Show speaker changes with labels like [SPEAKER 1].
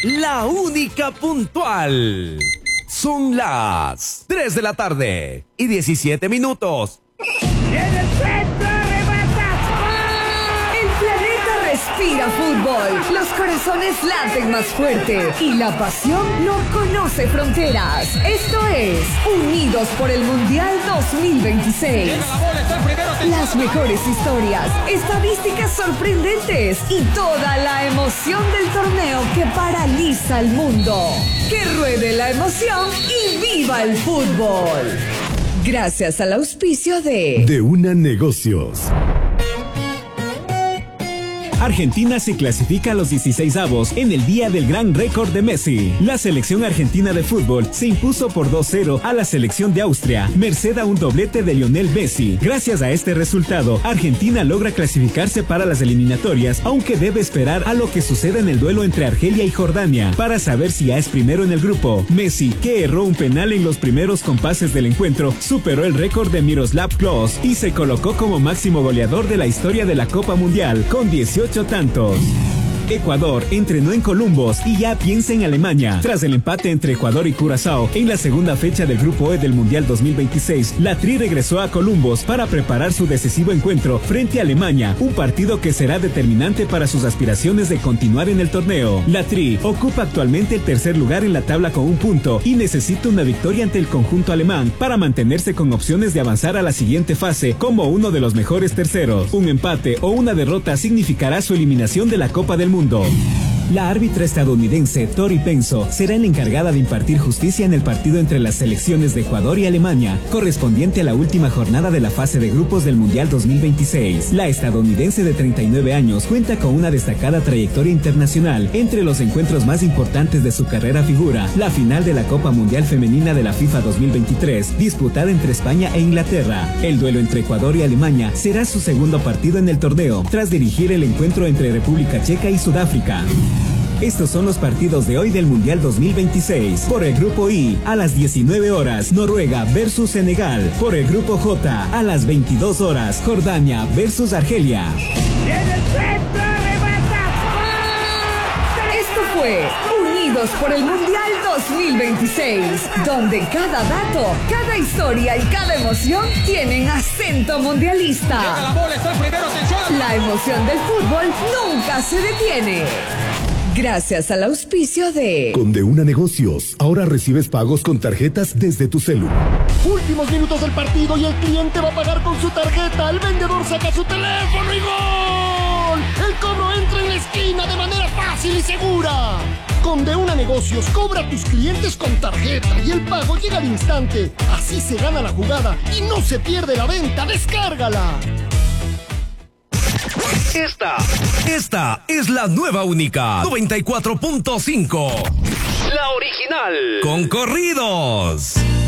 [SPEAKER 1] la única puntual. Son las 3 de la tarde y 17 minutos.
[SPEAKER 2] ¡En el centro, remata!
[SPEAKER 3] El planeta respira fútbol, los corazones laten más fuerte y la pasión no conoce fronteras. Esto es Unidos por el Mundial 2026. Las mejores historias, estadísticas sorprendentes y toda la emoción del torneo que paraliza al mundo. Que ruede la emoción y viva el fútbol. Gracias al auspicio
[SPEAKER 4] de Una Negocios.
[SPEAKER 5] Argentina se clasifica a los 16avos en el día del gran récord de Messi. La selección argentina de fútbol se impuso por 2-0 a la selección de Austria, merced a un doblete de Lionel Messi. Gracias a este resultado, Argentina logra clasificarse para las eliminatorias, aunque debe esperar a lo que suceda en el duelo entre Argelia y Jordania para saber si ya es primero en el grupo. Messi, que erró un penal en los primeros compases del encuentro, superó el récord de Miroslav Klose y se colocó como máximo goleador de la historia de la Copa Mundial, con 18 tantos. Ecuador entrenó en Columbus y ya piensa en Alemania. Tras el empate entre Ecuador y Curazao en la segunda fecha del Grupo E del Mundial 2026, la Tri regresó a Columbus para preparar su decisivo encuentro frente a Alemania, un partido que será determinante para sus aspiraciones de continuar en el torneo. La Tri ocupa actualmente el tercer lugar en la tabla con 1 punto y necesita una victoria ante el conjunto alemán para mantenerse con opciones de avanzar a la siguiente fase como uno de los mejores terceros. Un empate o una derrota significará su eliminación de la Copa del Mundo. La árbitra estadounidense Tori Penso será la encargada de impartir justicia en el partido entre las selecciones de Ecuador y Alemania, correspondiente a la última jornada de la fase de grupos del Mundial 2026. La estadounidense de 39 años cuenta con una destacada trayectoria internacional. Entre los encuentros más importantes de su carrera figura la final de la Copa Mundial Femenina de la FIFA 2023, disputada entre España e Inglaterra. El duelo entre Ecuador y Alemania será su segundo partido en el torneo, tras dirigir el encuentro entre República Checa y Sudáfrica. Estos son los partidos de hoy del Mundial 2026. Por el Grupo I, a las 19 horas, Noruega versus Senegal. Por el Grupo J, a las 22 horas, Jordania versus Argelia.
[SPEAKER 2] ¡En el centro, remata!
[SPEAKER 3] Esto fue Unidos por el Mundial 2026, donde cada dato, cada historia y cada emoción tienen acento mundialista. La emoción del fútbol nunca se detiene. Gracias al auspicio de
[SPEAKER 4] Una Negocios. Ahora recibes pagos con tarjetas desde tu celu.
[SPEAKER 6] Últimos minutos del partido y el cliente va a pagar con su tarjeta. El vendedor saca su teléfono y ¡gol! El cobro entra en la esquina de manera fácil y segura. Con Una Negocios, cobra a tus clientes con tarjeta y el pago llega al instante. Así se gana la jugada y no se pierde la venta. ¡Descárgala!
[SPEAKER 1] Esta es la nueva única 94.5. La original. Con corridos.